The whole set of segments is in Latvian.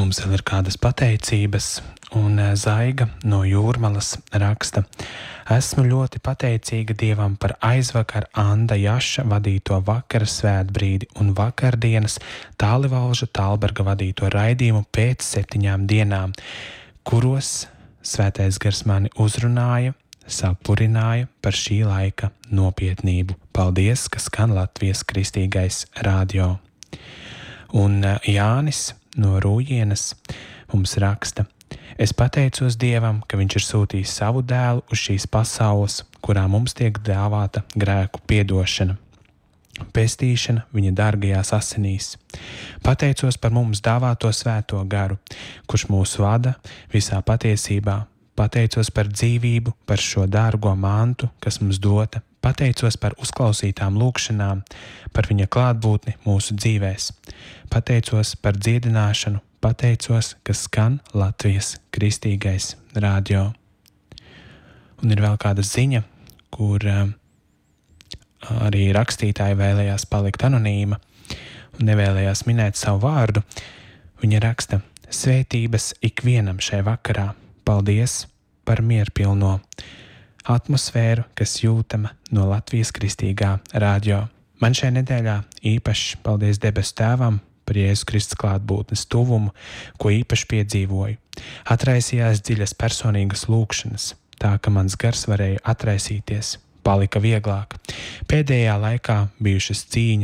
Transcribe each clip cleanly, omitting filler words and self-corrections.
mums vēl ir kādas pateicības, un Zaiga no Jūrmalas raksta: esmu ļoti pateicīga Dievam par aizvakar Anda Jaša vadīto vakara svētbrīdi un vakardienas Tālivalža Tālberga vadīto raidījumu pēc 7 dienām, kuros Svētais Gars mani uzrunāja, sapurināja par šī laika nopietnību. Paldies, ka skan Latvijas Kristīgais radio. Un Jānis no Rūjienas mums raksta: es pateicos Dievam, ka viņš ir sūtījis savu dēlu uz šīs pasaules, kurā mums tiek dāvāta grēku piedošana, pestīšana viņa dārgajās asinīs. Pateicos par mums dāvāto svēto garu, kurš mūs vada visā patiesībā. Pateicos par dzīvību, par šo dārgo mantu, kas mums dota. Pateicos par uzklausītām lūgšanām, par viņa klātbūtni mūsu dzīvēs. Pateicos par dziedināšanu, pateicos, ka skan Latvijas Kristīgais radio. Un ir vēl kāda ziņa, kur arī rakstītāji vēlējās palikt anonīma un nevēlējās minēt savu vārdu. Viņa raksta: svētības ikvienam šai vakarā. Paldies par mierpilno atmosfēru, kas jūtama no Latvijas Kristīgā radio. Man šajā nedēļā īpaši paldies debesu Tēvam par Jēzus Kristus klātbūtnes tuvumu, ko īpaši piedzīvoju. Atraisījās dziļas personīgas lūgšanas, tā ka mans gars varēja atraisīties, palika vieglāk. Pēdējā laikā bijušas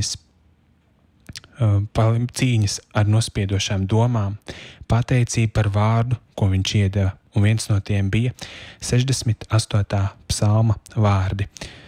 cīņas ar nospiedošām domām, pateicība par vārdu, ko viņš iedeva, un viens no tiem bija 68. psalma vārdi.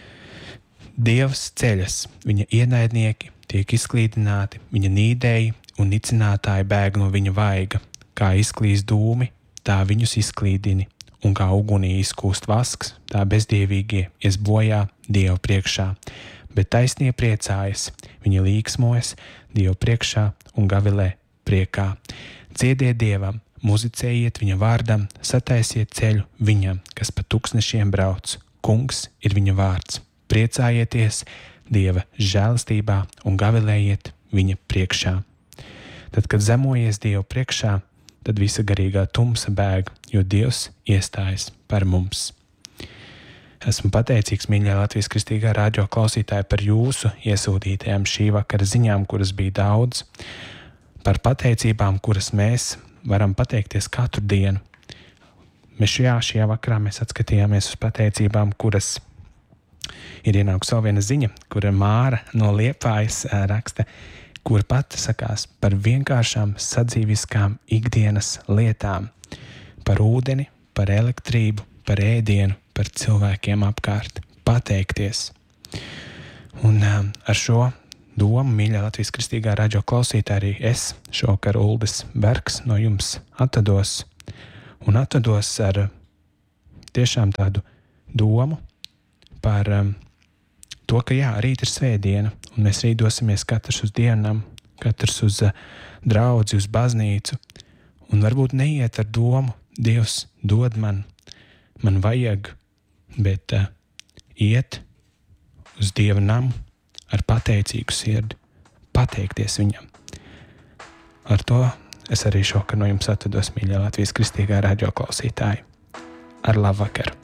Dievs ceļas, viņa ienaidnieki tiek izklīdināti, viņa nīdēji un nicinātāji bēg no viņa vaiga. Kā izklīst dūmi, tā viņus izklīdini, un kā ugunī izkūst vasks, tā bezdievīgie ies bojā Dievu priekšā. Bet taisnie priecājas, viņi līksmojas Dievu priekšā un gavilē priekā. Dziediet Dievam, muzicējiet viņa vārdam, sataisiet ceļu viņam, kas pa tuksnešiem brauc. Kungs ir viņa vārds. Priecājieties Dieva žēlastībā un gavilējiet viņa priekšā. Tad, kad zemojies Dievu priekšā, tad visa garīgā tumsa bēg, jo Dievs iestājas par mums. Esmu pateicīgs, mīļie Latvijas Kristīgā radio klausītāji, par jūsu iesūtītajām šī vakara ziņām, kuras bija daudz, par pateicībām, kuras mēs varam pateikties katru dienu. Šajā vakarā mēs atskatījāmies uz pateicībām, kuras ir ienākusi vēl viena ziņa, kura Māra no Liepājas raksta, kur pati sakās par vienkāršām sadzīviskām ikdienas lietām, par ūdeni, par elektrību, par ēdienu, par cilvēkiem apkārt. Pateikties. Un ar šo domu, mīļā Latvijas Kristīgā radio klausītāji, arī es šovakar Uldis Bergs no jums atvados ar tiešām tādu domu par to, ka rīt ir svētdiena, un mēs rīt dosimies katrs uz dienām, katrs uz draudzi, uz baznīcu, un varbūt neiet ar domu: Dievs dod man vajag, bet iet uz Dieva namu ar pateicīgu sirdi, pateikties viņam. Ar to es arī šokar no jums atvados, mīļā Latvijas Kristīgā radio klausītāji. Ar labu vakaru!